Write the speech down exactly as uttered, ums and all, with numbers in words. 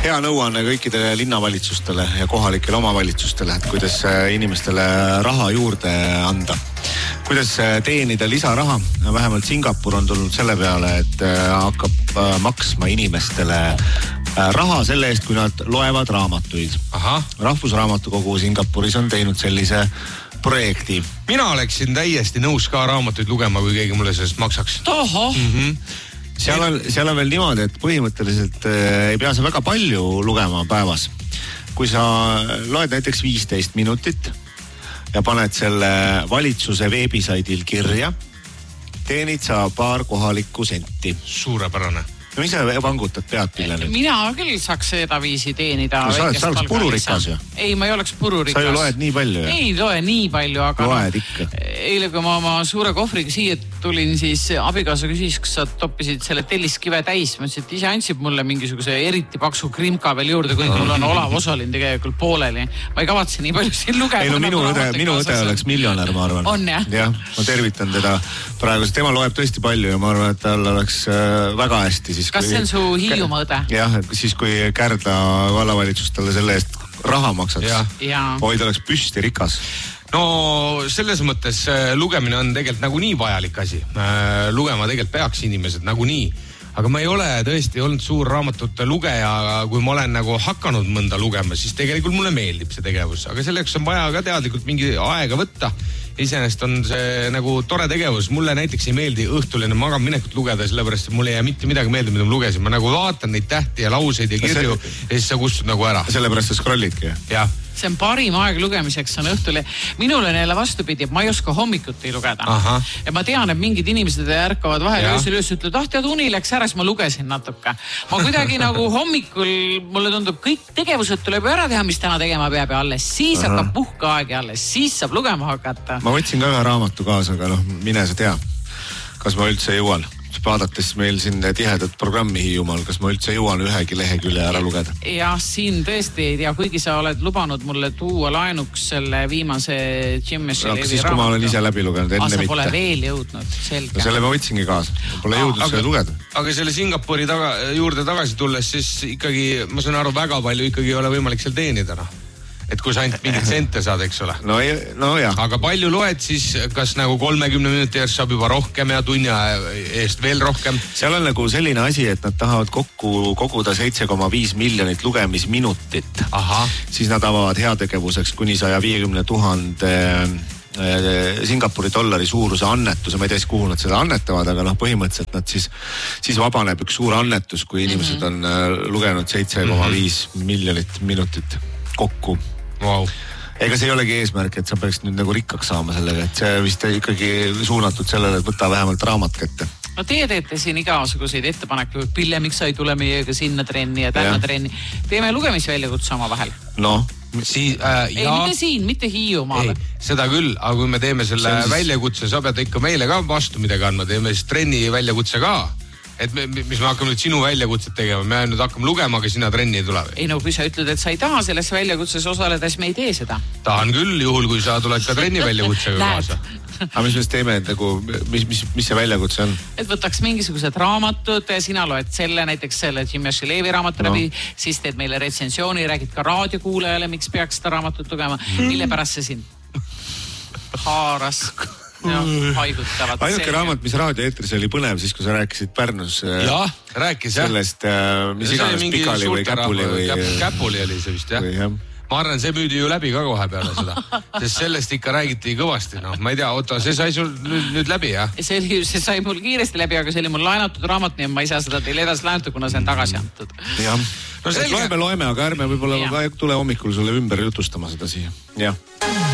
hea nõuanne kõikidele linnavalitsustele ja kohalikele omavalitsustele, et kuidas inimestele raha juurde anda. Kuidas teenida lisaraha? Vähemalt Singapur on tulnud selle peale, et hakkab maksma inimestele raha selle eest, kui nad loevad raamatuid. Aha. Rahvusraamatukogu Singapuris on teinud sellise projekti. Mina oleksin täiesti nõus ka raamatuid lugema, kui keegi mulle sellest maksaks. Toho! Mm-hmm. Seal on, seal on veel niimoodi, et põhimõtteliselt ei pea sa väga palju lugema päevas. Kui sa loed näiteks viisteist minutit ja paned selle valitsuse veebisaidil kirja, teenid sa paar kohalikku senti. Suurepärane. No mis sa vangutad pead pille nüüd? Mina küll saaks seda viisi teenida. No, sa, sa oleks pururikas ju. Ei, ma ei oleks pururikas. Sa ju loed nii palju ju. Ei loe nii palju, aga loed ikka. Eile, kui ma oma suure kohvriga siia tulin, siis abikaasa küsis, kas sa toppisid selle telliskive täis. Ma ütlesin, et ise andsid mulle mingisuguse eriti paksu krimka veel juurde, kui mul on olav osalin tegelikult pooleli. Ma ei kavatse nii palju siin lugeda. Ei no minu õde, minu õde oleks miljonär, ma arvan. On jah? Jah, ma tervitan teda praegu, sest tema loeb tõesti palju ja ma arvan, et tal oleks väga hästi. Siis, kas see on su Hiiumaa õde? Jah, siis kui Kärdla vallavalitsus talle selle eest raha maksaks, hoid oleks püsti rikas. No selles mõttes lugemine on tegelikult nagu nii vajalik asi. Lugema tegelikult peaks inimesed nagu nii. Aga ma ei ole tõesti olnud suur raamatute lugeja, kui ma olen nagu hakanud mõnda lugema, siis tegelikult mulle meeldib see tegevus. Aga selleks on vaja ka teadlikult mingi aega võtta. Iseenesest on see nagu tore tegevus. Mulle näiteks ei meeldi õhtuline magam minekut lugeda, sellepärast et mulle ei jää mitte midagi meelde, mida ma lugesin. Ma nagu vaatan neid tähti ja lauseid ja kirju see... ja siis sa kustud nagu ära. Sellepärast sa scrollidki. Jah. See on parim aeg lugemiseks, on õhtuli. Minul on jälle vastupidi, et ma ei oska hommikut ei lugeda. Aha. Ja ma tean, et mingid inimesed ärkavad vahel öösel üles, ütlevad, ah tead, uni läks ära, siis ma lugesin natuke. Ma kuidagi nagu hommikul, mulle tundub, kõik tegevused tuleb ära teha, mis täna tegema peab ja alles. Siis Aha. hakkab puhkaaeg ja alles, siis saab lugema hakata. Ma võtsin ka ühe raamatu kaasa, aga noh, mine sa tea, kas ma üldse jõuan. Vaadates meil siin tihedat programmi Hiiumaal, kas ma üldse jõuan ühegi lehekülje ära lugeda? Jah, siin tõesti ei tea, kuigi sa oled lubanud mulle tuua laenuks selle viimase Jim Michelevi raamatu. Siis kui ma olen ise läbi lugenud, enne mitte. Asa pole veel jõudnud, selge. No selle ma võtsingi kaasa, pole jõudnud selle lugeda. Aga selle Singapuri taga, juurde tagasi tulles, siis ikkagi, ma saan aru, väga palju ikkagi ei ole võimalik seal teenida, noh. Et kui sa ainult mingit sente saad, eks ole. No, no jah. Aga palju loed siis, kas nagu kolmekümne minuti eest saab juba rohkem ja tunni eest veel rohkem? Seal on nagu selline asi, et nad tahavad kokku koguda seitse koma viis miljonit lugemisminutit. Aha. Siis nad avavad heategevuseks kuni saja viiekümne tuhande Singapuri dollari suuruse annetuse. Ma ei tea, kuhu nad seda annetavad, aga noh, põhimõtteliselt nad siis, siis vabaneb üks suur annetus, kui inimesed on lugenud seitse koma viis miljonit minutit kokku. Wow. Ega see ei olegi eesmärk, et sa peaks nüüd nagu rikkaks saama sellega, et see vist ikkagi suunatud sellele, et võta vähemalt raamat kätte. No teie teete siin igasuguseid ettepanekuid, Pille, miks sa ei tule meiega sinna trenni ja tänna ja. trenni. Teeme lugemisväljakutse oma vahel. No. Sii, äh, ei, ja... mitte siin, mitte Hiiumaal. Seda küll, aga kui me teeme selle siis... väljakutse, sa pead ikka meile ka vastu midagi andma, teeme siis trenni väljakutse ka. Et me, mis me hakkame nüüd sinu väljakutset tegema, me nüüd hakkame lugema, aga sina trenni ei tule. Ei no, kui sa ütled, et sa ei taha selles väljakutses osaleda, siis me ei tee seda. Tahan küll, juhul kui sa tuled ka trenni väljakutsega kaasa. Aga mis me teeme, et nagu, mis, mis, mis see väljakutse on? Et võtaks mingisugused raamatud, sina loed selle, näiteks selle Jim Michelevi raamatu no. läbi, siis teed meile retsensiooni, räägid ka raadiokuulajale, miks peaks seda raamatut lugema, mille pärast see sind haaras... Ja, haigutavad. Ainuke raamat, mis raadioeetris oli põnev, siis kui sa rääkisid Pärnus ja, rääkis, sellest, mis iganes Pikali või Käpuli või... Käpuli oli see vist, jah. Või, jah. Ma arvan, see müüdi ju läbi ka kohe peale seda. Sest sellest ikka räägiti kõvasti. No, ma ei tea, oota, see sai sul nüüd, nüüd läbi, jah? See, oli, see sai mul kiiresti läbi, aga see oli mul laenatud raamat, nii et ma ei saa seda teile edasi laenatud, kuna see on tagasi antud. Jah. No, loeme, loeme, aga ärme võib-olla tule hommikul sulle ümber jutustama seda siia. Jah.